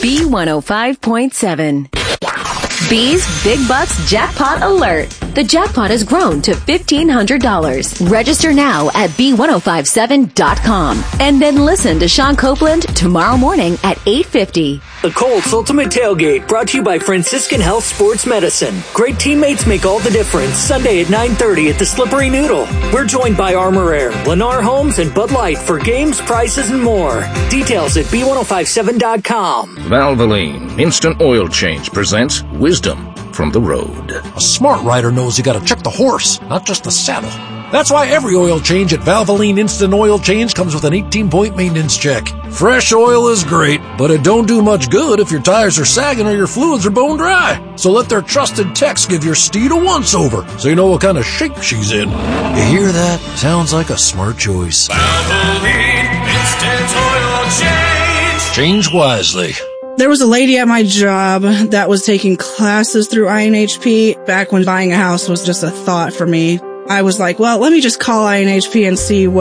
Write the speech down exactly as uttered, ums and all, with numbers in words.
B one oh five point seven. B's Big Bucks Jackpot Alert. The jackpot has grown to fifteen hundred dollars. Register now at B ten fifty-seven dot com. And then listen to Sean Copeland tomorrow morning at eight fifty. The Colts Ultimate Tailgate, brought to you by Franciscan Health Sports Medicine. Great teammates make all the difference. Sunday at nine thirty at the Slippery Noodle. We're joined by Armor Air, Lennar Homes, and Bud Light for games, prices, and more. Details at B ten fifty-seven dot com. Valvoline Instant Oil Change presents Wisdom from the Road. A smart rider knows you gotta check the horse, not just the saddle. That's why every oil change at Valvoline Instant Oil Change comes with an eighteen-point maintenance check. Fresh oil is great, but it don't do much good if your tires are sagging or your fluids are bone dry. So let their trusted techs give your steed a once-over so you know what kind of shape she's in. You hear that? Sounds like a smart choice. Valvoline Instant Oil Change. Change wisely. There was a lady at my job that was taking classes through I N H P back when buying a house was just a thought for me. I was like, well, let me just call I N H P and see what